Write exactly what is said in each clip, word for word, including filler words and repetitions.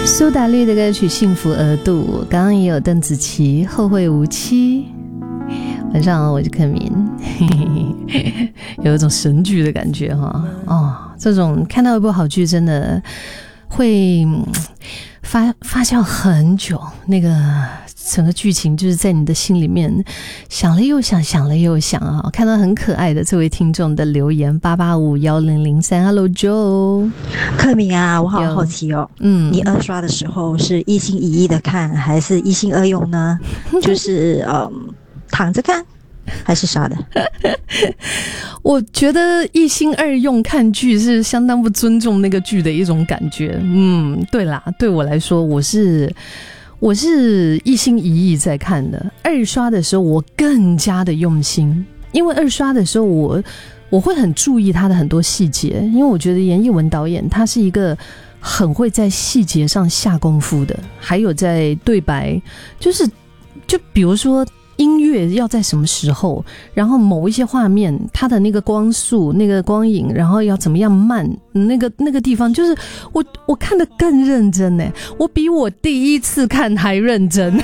苏打绿的歌曲《幸福额度》，刚刚也有邓紫棋《后会无期》。晚上好，我是柯敏，有一种神剧的感觉哈。哦，这种看到一部好剧，真的会发发酵很久，那个整个剧情就是在你的心里面想了又想，想了又想啊。看到很可爱的这位听众的留言八八五一零零三 Hello Joe， 柯敏啊，我好好奇哦，嗯，你二刷的时候是一心一意的看，还是一心二用呢？就是嗯，躺着看。还是啥的？ 我觉得一心二用看剧是相当不尊重那个剧的一种感觉。嗯，对啦，对我来说，我是我是一心一意在看的。二刷的时候，我更加的用心，因为二刷的时候我我会很注意他的很多细节，因为我觉得严艺文导演他是一个很会在细节上下功夫的，还有在对白，就是就比如说。音乐要在什么时候，然后某一些画面它的那个光速那个光影，然后要怎么样慢，那个那个地方就是我我看得更认真耶，我比我第一次看还认真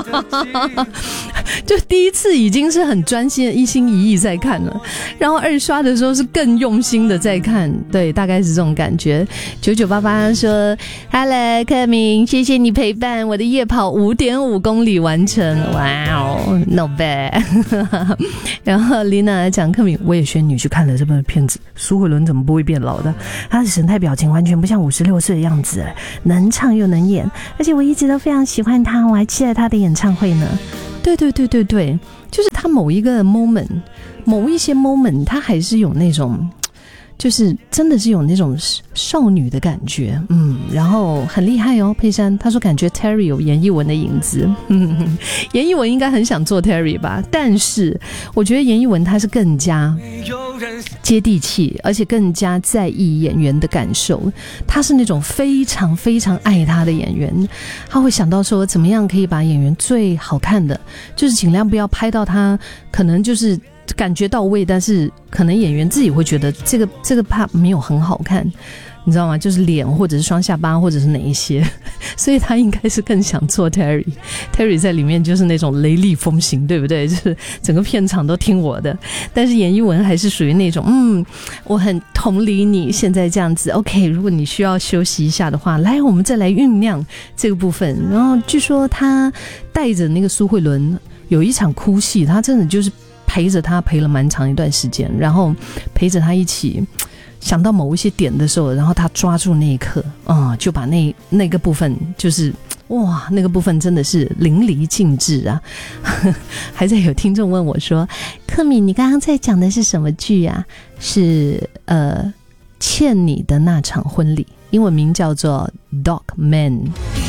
就第一次已经是很专心的一心一意在看了，然后二刷的时候是更用心的在看，对，大概是这种感觉。九九八八说 Hello 柯敏，谢谢你陪伴我的夜跑 五点五公里完成，哇哦Not bad 然后 Lina 来讲，柯敏，我也宣你去看了这部片子，苏慧伦怎么不会变老的？她的神态表情完全不像五十六岁的样子，能唱又能演，而且我一直都非常喜欢她，我还期待她的演唱会呢。对对对对对，就是她某一个 moment 某一些 moment 她还是有那种就是真的是有那种少女的感觉，嗯，然后很厉害哦。佩珊他说感觉 Terry 有严艺文的影子，嗯，严艺文应该很想做 Terry 吧，但是我觉得严艺文他是更加接地气，而且更加在意演员的感受，他是那种非常非常爱他的演员，他会想到说怎么样可以把演员最好看的，就是尽量不要拍到他可能就是感觉到位，但是可能演员自己会觉得这个这个 part 没有很好看，你知道吗？就是脸或者是双下巴或者是哪一些，所以他应该是更想做 Terry Terry 在里面就是那种雷厉风行，对不对？就是整个片场都听我的，但是严艺文还是属于那种嗯，我很同理你现在这样子 OK， 如果你需要休息一下的话，来我们再来酝酿这个部分。然后据说他带着那个苏慧伦有一场哭戏，他真的就是陪着他陪了蛮长一段时间，然后陪着他一起想到某一些点的时候，然后他抓住那一刻，嗯，就把那那个部分就是哇，那个部分真的是淋漓尽致啊！还在有听众问我说：“柯敏，你刚刚在讲的是什么剧啊？”是呃，欠你的那场婚礼，英文名叫做 Dog Man。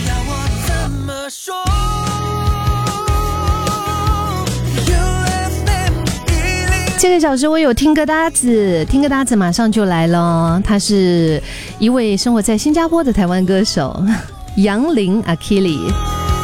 这个小时我有听歌搭子，听歌搭子马上就来了，他是一位生活在新加坡的台湾歌手杨林阿 Kili。